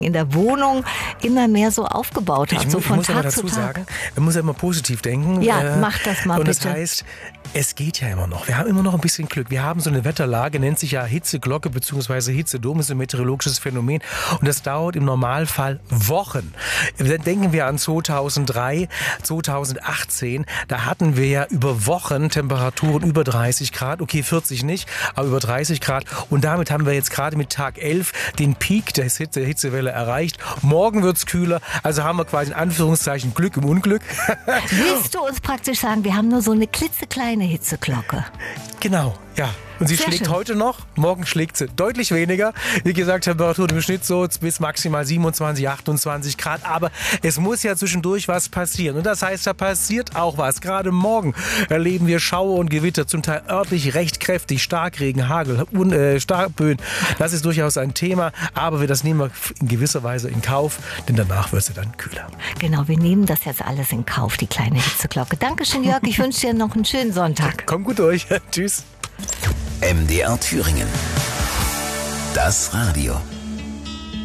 in der Wohnung immer mehr so aufgebaut hat, Ich so von muss aber Tag zu dazu Tag. sagen, man muss ja immer positiv denken. Ja, mach das mal und bitte. das heißt, es geht ja immer noch. Wir haben immer noch ein bisschen Glück. Wir haben so eine Wetterlage, nennt sich ja Hitzeglocke bzw. Hitzedom, ist ein meteorologisches Phänomen. Und das dauert im Normalfall Wochen. Dann denken wir an 2003, 2018. Da hatten wir ja über Wochen Temperaturen über 30 Grad. Okay, 40 nicht, aber über 30 Grad. Und damit haben wir jetzt gerade mit Tag 11 den Peak der Hitzewelle erreicht. Morgen wird's kühler. Also haben wir quasi in Anführungszeichen Glück im Unglück. Willst du uns praktisch sagen, wir haben nur so eine klitzekleine Hitzeglocke? Genau, ja. Und sie Sehr schlägt schön. heute noch, morgen schlägt sie deutlich weniger. Wie gesagt, Temperatur im Schnitt so bis maximal 27, 28 Grad. Aber es muss ja zwischendurch was passieren. Und das heißt, da passiert auch was. Gerade morgen erleben wir Schauer und Gewitter, zum Teil örtlich recht kräftig, Starkregen, Hagel, Starkböen. Das ist durchaus ein Thema. Aber das nehmen wir in gewisser Weise in Kauf, denn danach wird es dann kühler. Genau, wir nehmen das jetzt alles in Kauf, die kleine Hitzeglocke. Dankeschön, Jörg. Ich wünsche dir noch einen schönen Sonntag. Kommt gut durch. Tschüss. MDR Thüringen. Das Radio.